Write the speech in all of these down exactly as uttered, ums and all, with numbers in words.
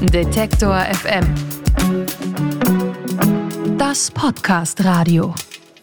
Detektor F M. Das Podcast-Radio.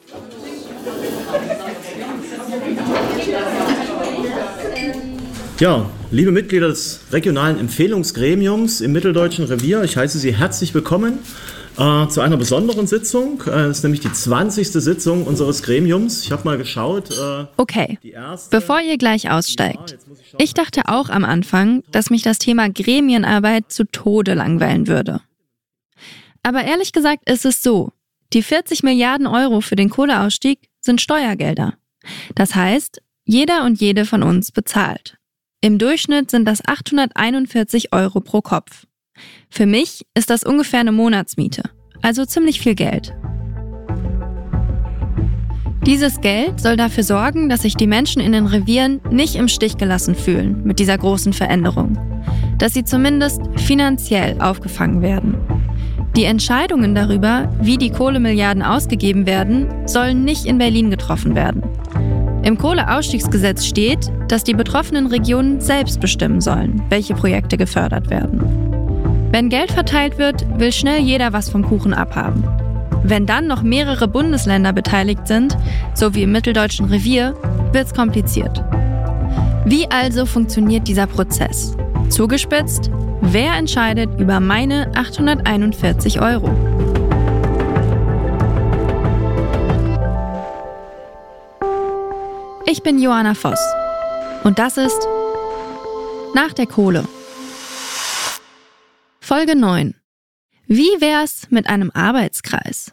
Ja, liebe Mitglieder des regionalen Empfehlungsgremiums im Mitteldeutschen Revier, ich heiße Sie herzlich willkommen äh, zu einer besonderen Sitzung. Äh, das ist nämlich die zwanzigste Sitzung unseres Gremiums. Ich habe mal geschaut. Äh, okay, die erste, bevor ihr gleich aussteigt. Ich, ich dachte auch am Anfang, dass mich das Thema Gremienarbeit zu Tode langweilen würde. Aber ehrlich gesagt ist es so, die vierzig Milliarden Euro für den Kohleausstieg sind Steuergelder. Das heißt, jeder und jede von uns bezahlt. Im Durchschnitt sind das achthunderteinundvierzig Euro pro Kopf. Für mich ist das ungefähr eine Monatsmiete, also ziemlich viel Geld. Dieses Geld soll dafür sorgen, dass sich die Menschen in den Revieren nicht im Stich gelassen fühlen mit dieser großen Veränderung. Dass sie zumindest finanziell aufgefangen werden. Die Entscheidungen darüber, wie die Kohlemilliarden ausgegeben werden, sollen nicht in Berlin getroffen werden. Im Kohleausstiegsgesetz steht, dass die betroffenen Regionen selbst bestimmen sollen, welche Projekte gefördert werden. Wenn Geld verteilt wird, will schnell jeder was vom Kuchen abhaben. Wenn dann noch mehrere Bundesländer beteiligt sind, so wie im Mitteldeutschen Revier, wird's kompliziert. Wie also funktioniert dieser Prozess? Zugespitzt, wer entscheidet über meine achthunderteinundvierzig Euro? Ich bin Johanna Voss und das ist Nach der Kohle. Folge neun. Wie wär's mit einem Arbeitskreis?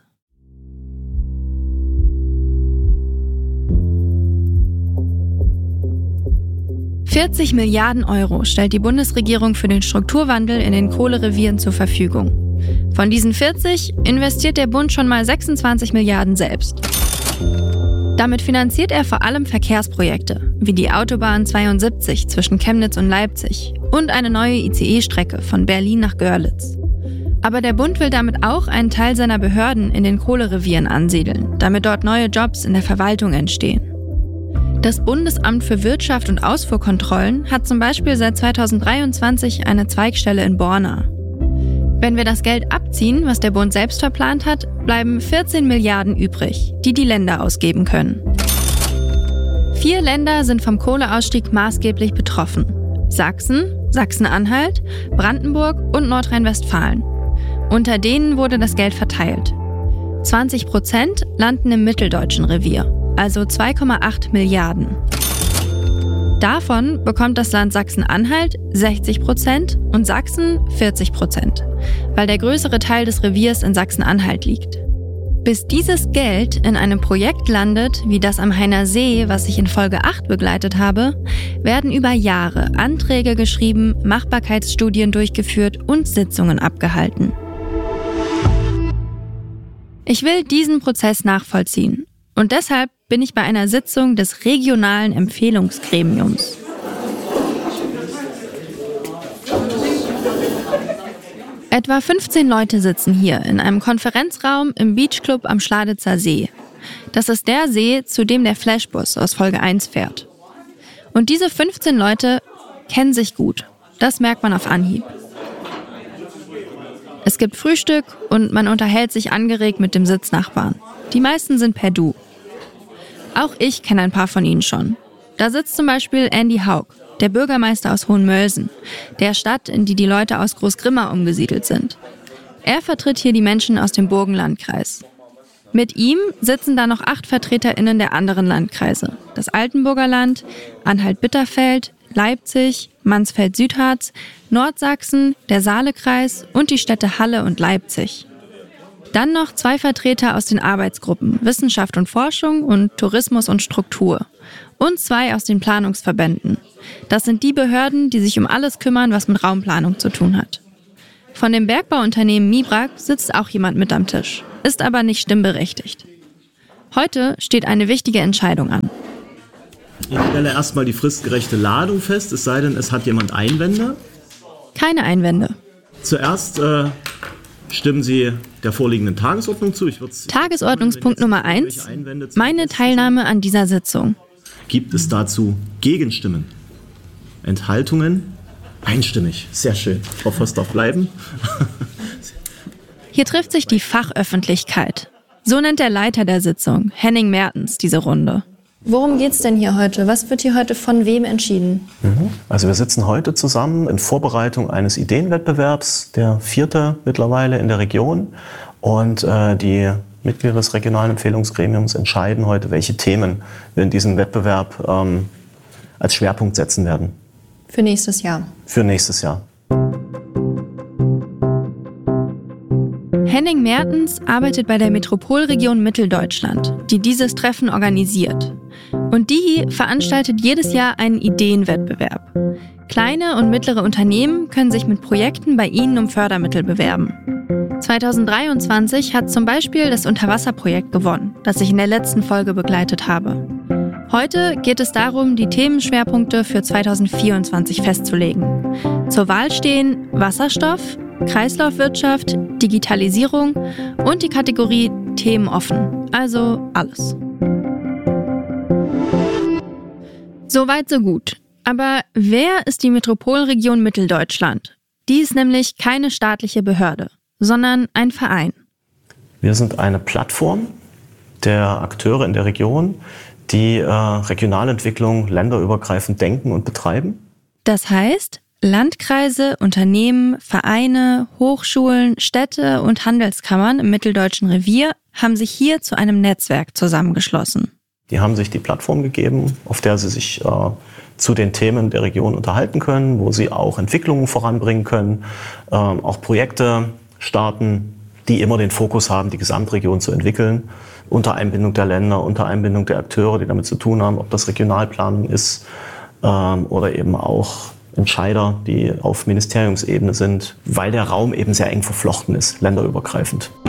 vierzig Milliarden Euro stellt die Bundesregierung für den Strukturwandel in den Kohlerevieren zur Verfügung. Von diesen vierzig investiert der Bund schon mal sechsundzwanzig Milliarden selbst. Damit finanziert er vor allem Verkehrsprojekte, wie die Autobahn zweiundsiebzig zwischen Chemnitz und Leipzig und eine neue I C E-Strecke von Berlin nach Görlitz. Aber der Bund will damit auch einen Teil seiner Behörden in den Kohlerevieren ansiedeln, damit dort neue Jobs in der Verwaltung entstehen. Das Bundesamt für Wirtschaft und Ausfuhrkontrollen hat zum Beispiel seit zweitausenddreiundzwanzig eine Zweigstelle in Borna. Wenn wir das Geld abziehen, was der Bund selbst verplant hat, bleiben vierzehn Milliarden übrig, die die Länder ausgeben können. Vier Länder sind vom Kohleausstieg maßgeblich betroffen. Sachsen, Sachsen-Anhalt, Brandenburg und Nordrhein-Westfalen. Unter denen wurde das Geld verteilt. zwanzig Prozent landen im Mitteldeutschen Revier, also zwei Komma acht Milliarden. Davon bekommt das Land Sachsen-Anhalt sechzig Prozent und Sachsen vierzig Prozent, weil der größere Teil des Reviers in Sachsen-Anhalt liegt. Bis dieses Geld in einem Projekt landet, wie das am Hainer See, was ich in Folge acht begleitet habe, werden über Jahre Anträge geschrieben, Machbarkeitsstudien durchgeführt und Sitzungen abgehalten. Ich will diesen Prozess nachvollziehen und deshalb bin ich bei einer Sitzung des regionalen Empfehlungsgremiums. Etwa fünfzehn Leute sitzen hier in einem Konferenzraum im Beachclub am Schladitzer See. Das ist der See, zu dem der Flashbus aus Folge eins fährt. Und diese fünfzehn Leute kennen sich gut. Das merkt man auf Anhieb. Es gibt Frühstück und man unterhält sich angeregt mit dem Sitznachbarn. Die meisten sind per Du. Auch ich kenne ein paar von ihnen schon. Da sitzt zum Beispiel Andy Haug, der Bürgermeister aus Hohenmölsen, der Stadt, in die die Leute aus Großgrimma umgesiedelt sind. Er vertritt hier die Menschen aus dem Burgenlandkreis. Mit ihm sitzen da noch acht VertreterInnen der anderen Landkreise. Das Altenburger Land, Anhalt-Bitterfeld, Leipzig, Mansfeld-Südharz, Nordsachsen, der Saalekreis und die Städte Halle und Leipzig. Dann noch zwei Vertreter aus den Arbeitsgruppen Wissenschaft und Forschung und Tourismus und Struktur. Und zwei aus den Planungsverbänden. Das sind die Behörden, die sich um alles kümmern, was mit Raumplanung zu tun hat. Von dem Bergbauunternehmen Mibrak sitzt auch jemand mit am Tisch, ist aber nicht stimmberechtigt. Heute steht eine wichtige Entscheidung an. Ich stelle erstmal die fristgerechte Ladung fest, es sei denn, es hat jemand Einwände. Keine Einwände. Zuerst äh, stimmen Sie der vorliegenden Tagesordnung zu. Ich Tagesordnungspunkt Nummer eins. Meine Teilnahme an dieser Sitzung. Gibt es dazu Gegenstimmen? Enthaltungen? Einstimmig, sehr schön. Frau Voss darf bleiben. Hier trifft sich die Fachöffentlichkeit. So nennt der Leiter der Sitzung, Henning Mertens, diese Runde. Worum geht's denn hier heute? Was wird hier heute von wem entschieden? Also wir sitzen heute zusammen in Vorbereitung eines Ideenwettbewerbs, der vierte mittlerweile in der Region. Und äh, die Mitglieder des regionalen Empfehlungsgremiums entscheiden heute, welche Themen wir in diesem Wettbewerb ähm, als Schwerpunkt setzen werden. Für nächstes Jahr. Für nächstes Jahr. Henning Mertens arbeitet bei der Metropolregion Mitteldeutschland, die dieses Treffen organisiert. Und die veranstaltet jedes Jahr einen Ideenwettbewerb. Kleine und mittlere Unternehmen können sich mit Projekten bei ihnen um Fördermittel bewerben. zweitausenddreiundzwanzig hat zum Beispiel das Unterwasserprojekt gewonnen, das ich in der letzten Folge begleitet habe. Heute geht es darum, die Themenschwerpunkte für zweitausendvierundzwanzig festzulegen. Zur Wahl stehen Wasserstoff, Kreislaufwirtschaft, Digitalisierung und die Kategorie Themen offen, also alles. Soweit so gut. Aber wer ist die Metropolregion Mitteldeutschland? Die ist nämlich keine staatliche Behörde, sondern ein Verein. Wir sind eine Plattform der Akteure in der Region, die äh, Regionalentwicklung länderübergreifend denken und betreiben. Das heißt, Landkreise, Unternehmen, Vereine, Hochschulen, Städte und Handelskammern im Mitteldeutschen Revier haben sich hier zu einem Netzwerk zusammengeschlossen. Die haben sich die Plattform gegeben, auf der sie sich äh, zu den Themen der Region unterhalten können, wo sie auch Entwicklungen voranbringen können, äh, auch Projekte starten, die immer den Fokus haben, die Gesamtregion zu entwickeln, unter Einbindung der Länder, unter Einbindung der Akteure, die damit zu tun haben, ob das Regionalplanung ist äh, oder eben auch Entscheider, die auf Ministeriumsebene sind, weil der Raum eben sehr eng verflochten ist, länderübergreifend.